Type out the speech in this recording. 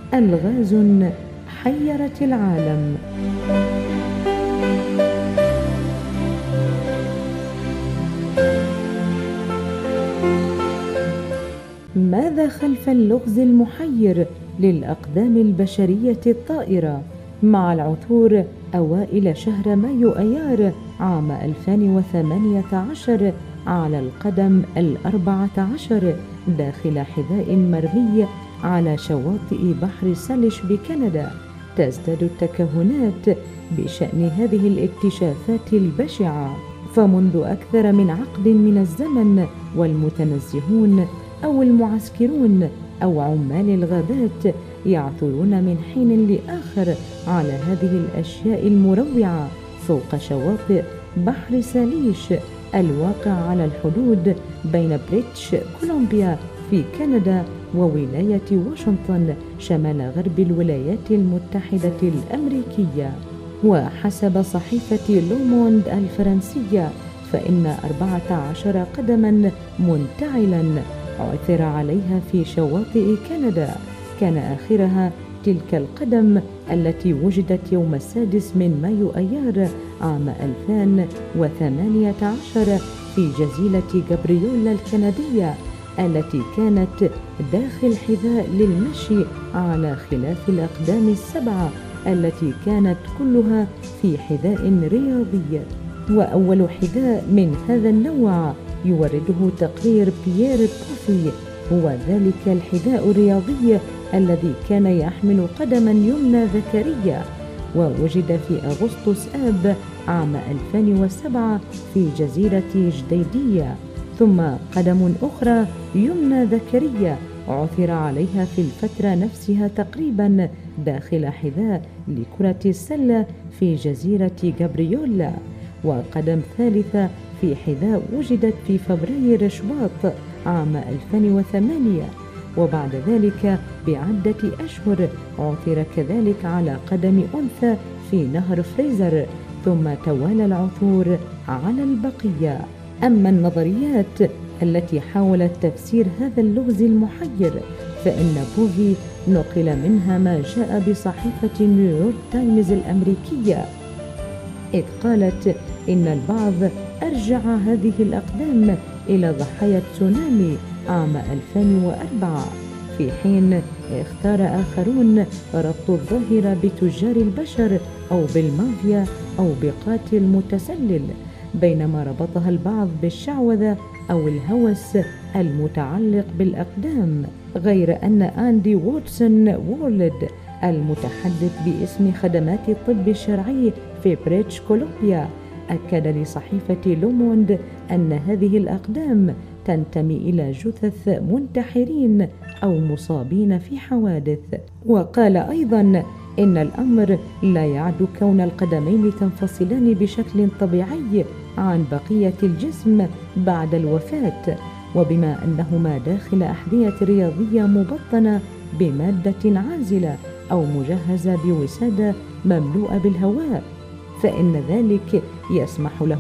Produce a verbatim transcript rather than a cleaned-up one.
ألغاز حيرت العالم. ماذا خلف اللغز المحير للأقدام البشرية الطائرة؟ مع العثور أوائل شهر مايو أيار عام ألفين وثمانية عشر على القدم الأربعة عشر داخل حذاء مرمي على شواطئ بحر ساليش بكندا، تزداد التكهنات بشأن هذه الاكتشافات البشعة. فمنذ أكثر من عقد من الزمن والمتنزهون أو المعسكرون أو عمال الغابات يعثرون من حين لآخر على هذه الأشياء المروعة فوق شواطئ بحر ساليش الواقع على الحدود بين بريتش كولومبيا في كندا وولاية واشنطن شمال غرب الولايات المتحدة الأمريكية. وحسب صحيفة لوموند الفرنسية فإن أربعة عشر قدما منتعلا عثر عليها في شواطئ كندا، كان آخرها تلك القدم التي وجدت يوم السادس من مايو أيار عام ألفين وثمانية عشر في جزيرة جابريولا الكندية التي كانت داخل حذاء للمشي على خلاف الأقدام السبعة التي كانت كلها في حذاء رياضي. وأول حذاء من هذا النوع يورده تقرير بيير بوفي هو ذلك الحذاء الرياضي الذي كان يحمل قدما يمنى ذكرية، ووجد في أغسطس آب عام ألفين وسبعة في جزيرة جديدية. ثم قدم أخرى يمنى ذكرية عثر عليها في الفترة نفسها تقريبا داخل حذاء لكرة السلة في جزيرة جابريولا. وقدم ثالثة في حذاء وجدت في فبراير شباط عام ألفين وثمانية. وبعد ذلك بعدة أشهر عثر كذلك على قدم أنثى في نهر فريزر، ثم توالى العثور على البقية. أما النظريات التي حاولت تفسير هذا اللغز المحير فإن بوفي نقل منها ما جاء بصحيفة نيويورك تايمز الأمريكية، إذ قالت إن البعض أرجع هذه الأقدام إلى ضحايا تسونامي عام ألفين وأربعة، في حين اختار آخرون ربط الظاهرة بتجار البشر أو بالمافيا أو بقاتل متسلل، بينما ربطها البعض بالشعوذة أو الهوس المتعلق بالأقدام. غير أن أندي ووتسون وورلد المتحدث باسم خدمات الطب الشرعي في بريتش كولومبيا أكد لصحيفة لوموند أن هذه الأقدام تنتمي إلى جثث منتحرين أو مصابين في حوادث. وقال أيضا إن الأمر لا يعد كون القدمين تنفصلان بشكل طبيعي عن بقية الجسم بعد الوفاة، وبما أنهما داخل أحذية رياضية مبطنة بمادة عازلة أو مجهزة بوسادة مملوءة بالهواء، فإن ذلك يسمح له